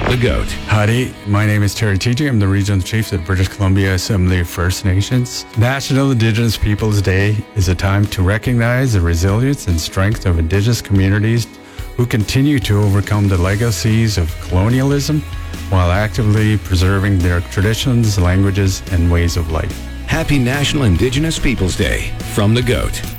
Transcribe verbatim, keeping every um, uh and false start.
The GOAT. Howdy, my name is Terry T J. I'm the Regional Chief of British Columbia Assembly of First Nations. National Indigenous Peoples Day is a time to recognize the resilience and strength of Indigenous communities who continue to overcome the legacies of colonialism while actively preserving their traditions, languages, and ways of life. Happy National Indigenous Peoples Day from The GOAT.